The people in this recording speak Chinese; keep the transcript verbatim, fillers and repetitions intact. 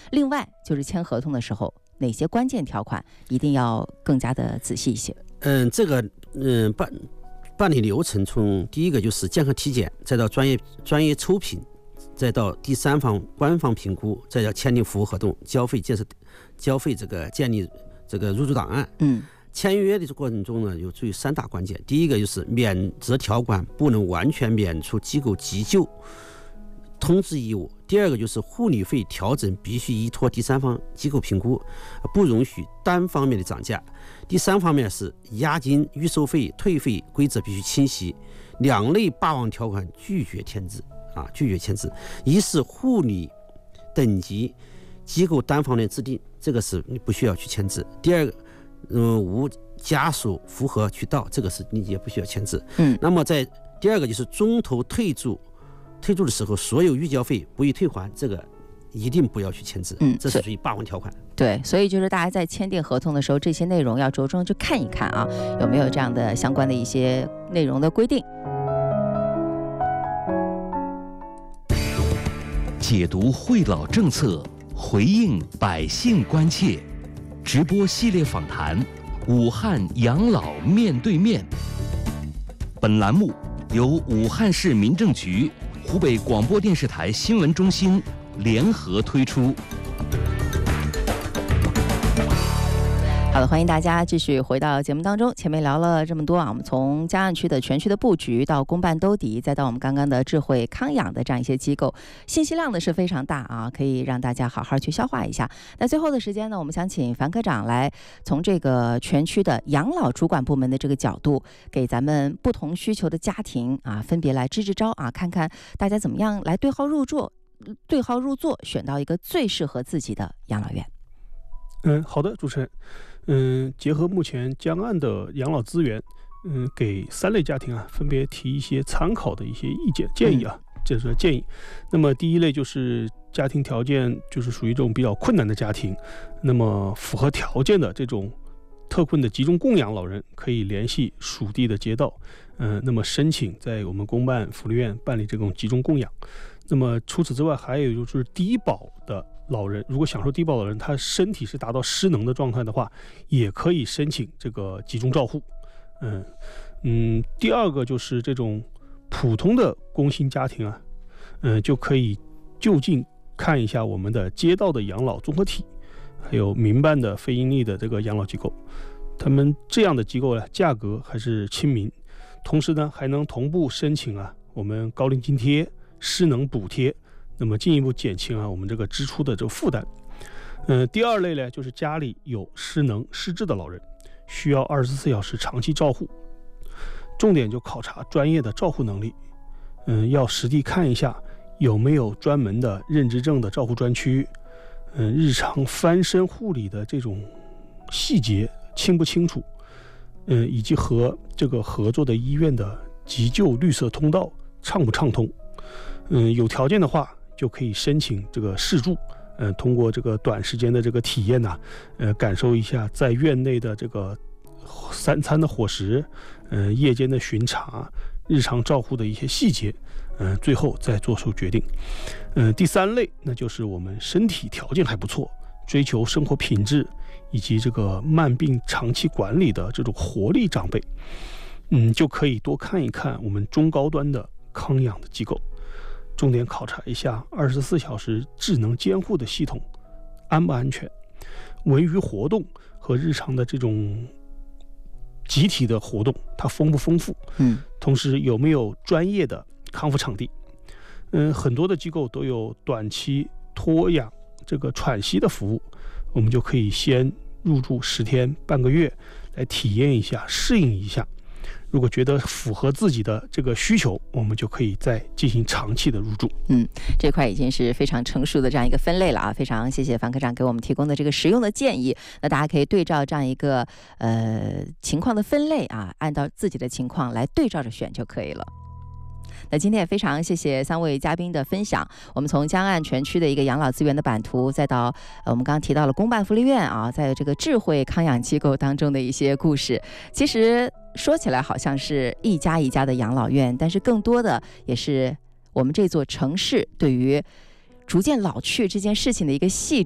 另外就是签合同的时候，哪些关键条款一定要更加的仔细一些？ 嗯，这个嗯办办理流程从第一个就是健康体检，再到专业专业抽评，再到第三方官方评估，再到签订服务合同，交费建设交费这个建立这个入住档案。 嗯。 签约的过程中呢，有注意三大关键。第一个就是免责条款不能完全免除机构急救通知义务。第二个就是护理费调整必须依托第三方机构评估，不容许单方面的涨价。第三方面是押金、预收费、退费规则必须清晰。两类霸王条款拒绝签字啊，拒绝签字。一是护理等级机构单方面制定，这个是你不需要去签字。第二个嗯，无家属符合渠道，这个是你也不需要签字。 嗯， 那么在第二个就是中途退住，退住的时候所有预交费不予退还，这个一定不要去签字。 嗯， 这是属于霸王条款。 对，所以就是大家在签订合同的时候，这些内容要着重去看一看啊，有没有这样的相关的一些内容的规定。 解读惠老政策，回应百姓关切。直播系列访谈，武汉养老面对面。本栏目由武汉市民政局、湖北广播电视台新闻中心联合推出。 好的，欢迎大家继续回到节目当中。前面聊了这么多啊，我们从江岸区的全区的布局，到公办兜底，再到我们刚刚的智慧康养的这样一些机构，信息量呢是非常大啊，可以让大家好好去消化一下。那最后的时间呢，我们想请樊科长来从这个全区的养老主管部门的这个角度，给咱们不同需求的家庭啊，分别来支支招啊，看看大家怎么样来对号入座，对号入座，选到一个最适合自己的养老院。 嗯，好的，主持人。嗯，结合目前江岸的养老资源，嗯，给三类家庭啊分别提一些参考的一些意见建议啊，这是建议。那么第一类就是家庭条件就是属于这种比较困难的家庭，那么符合条件的这种特困的集中供养老人，可以联系属地的街道，嗯，那么申请在我们公办福利院办理这种集中供养。那么除此之外，还有就是低保的老人，如果享受低保老人他身体是达到失能的状态的话，也可以申请这个集中照护。嗯嗯，第二个就是这种普通的工薪家庭啊，嗯，就可以就近看一下我们的街道的养老综合体，还有民办的非盈利的这个养老机构，他们这样的机构呢，价格还是亲民，同时呢还能同步申请啊我们高龄津贴、失能补贴，那么进一步减轻啊我们这个支出的这个负担。嗯、呃，第二类呢，就是家里有失能失智的老人，需要二十四小时长期照护，重点就考察专业的照护能力。嗯、呃，要实地看一下有没有专门的认知症的照护专区，嗯、呃，日常翻身护理的这种细节清不清楚，嗯、呃，以及和这个合作的医院的急救绿色通道畅不畅通。嗯，有条件的话就可以申请这个试住，呃，通过这个短时间的这个体验呢、啊，呃，感受一下在院内的这个三餐的伙食，呃，夜间的巡查，日常照护的一些细节，呃，最后再做出决定。呃，第三类那就是我们身体条件还不错，追求生活品质以及这个慢病长期管理的这种活力长辈，嗯，就可以多看一看我们中高端的康养的机构。重点考察一下二十四小时智能监护的系统安不安全，文娱活动和日常的这种集体的活动它丰不丰富， 嗯， 同时有没有专业的康复场地。嗯，很多的机构都有短期托养这个喘息的服务，我们就可以先入住十天半个月来体验一下，适应一下。如果觉得符合自己的这个需求，我们就可以再进行长期的入住。 嗯，这块已经是非常成熟的这样一个分类了啊！非常谢谢樊科长给我们提供的这个实用的建议。那大家可以对照这样一个呃情况的分类啊，按照自己的情况来对照着选就可以了。那今天也非常谢谢三位嘉宾的分享，我们从江岸全区的一个养老资源的版图，再到呃我们刚刚提到了公办福利院啊，在这个智慧康养机构当中的一些故事。其实说起来好像是一家一家的养老院，但是更多的也是我们这座城市对于逐渐老去这件事情的一个细